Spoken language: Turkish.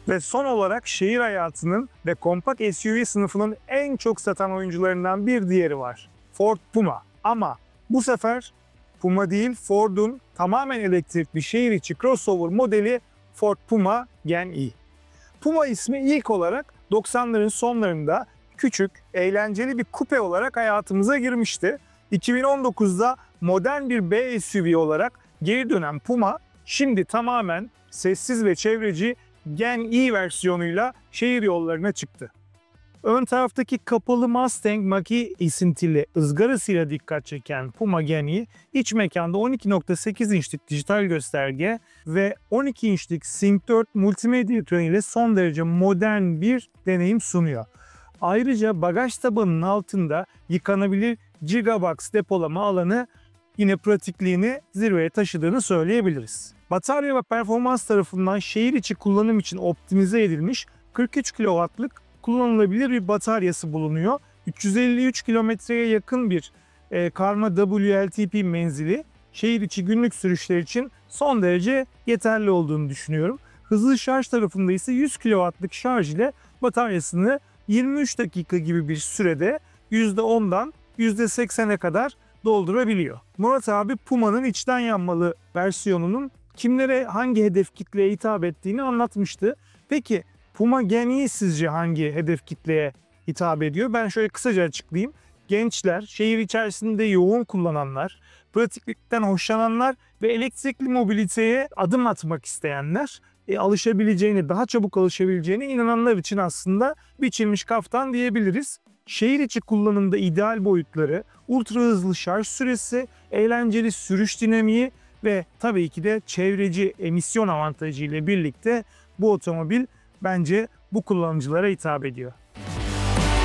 Ve son olarak şehir hayatının ve kompakt SUV sınıfının en çok satan oyuncularından bir diğeri var. Ford Puma. Ama bu sefer Puma değil, Ford'un tamamen elektrikli şehir içi crossover modeli Ford Puma Gen E. Puma ismi ilk olarak 90'ların sonlarında küçük, eğlenceli bir kupe olarak hayatımıza girmişti. 2019'da modern bir B SUV olarak geri dönen Puma, şimdi tamamen sessiz ve çevreci Gen E versiyonuyla şehir yollarına çıktı. Ön taraftaki kapalı Mustang Mach-E esintili ızgarasıyla dikkat çeken Puma Gen E, iç mekanda 12.8 inçlik dijital gösterge ve 12 inçlik Sync 4 multimedya ekranı ile son derece modern bir deneyim sunuyor. Ayrıca bagaj tabanının altında yıkanabilir Gigabox depolama alanı yine pratikliğini zirveye taşıdığını söyleyebiliriz. Batarya ve performans tarafından şehir içi kullanım için optimize edilmiş 43 kW'lık kullanılabilir bir bataryası bulunuyor. 353 kilometreye yakın bir karma WLTP menzili şehir içi günlük sürüşler için son derece yeterli olduğunu düşünüyorum. Hızlı şarj tarafında ise 100 kW'lık şarj ile bataryasını 23 dakika gibi bir sürede %10'dan %80'e kadar doldurabiliyor. Murat abi Puma'nın içten yanmalı versiyonunun kimlere hangi hedef kitleye hitap ettiğini anlatmıştı. Peki Puma Gen E sizce hangi hedef kitleye hitap ediyor? Ben şöyle kısaca açıklayayım. Gençler, şehir içerisinde yoğun kullananlar, pratiklikten hoşlananlar ve elektrikli mobiliteye adım atmak isteyenler, alışabileceğini, daha çabuk alışabileceğine inananlar için aslında biçilmiş kaftan diyebiliriz. Şehir içi kullanımda ideal boyutları, ultra hızlı şarj süresi, eğlenceli sürüş dinamiği ve tabii ki de çevreci emisyon avantajı ile birlikte bu otomobil bence bu kullanıcılara hitap ediyor.